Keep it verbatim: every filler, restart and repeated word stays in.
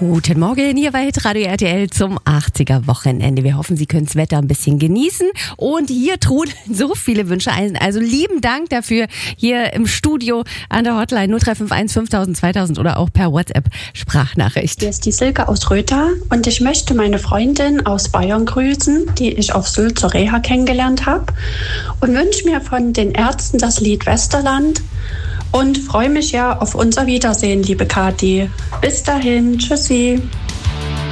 Guten Morgen hier bei Radio R T L zum achtziger Wochenende. Wir hoffen, Sie können das Wetter ein bisschen genießen. Und hier trudeln so viele Wünsche ein. Also lieben Dank dafür hier im Studio an der Hotline null drei fünf eins fünftausend zweitausend oder auch per WhatsApp-Sprachnachricht. Hier ist die Silke aus Rötha und ich möchte meine Freundin aus Bayern grüßen, die ich auf Sylt zur Reha kennengelernt habe, und wünsche mir von den Ärzten das Lied Westerland. Und freue mich ja auf unser Wiedersehen, liebe Kathi. Bis dahin, tschüssi.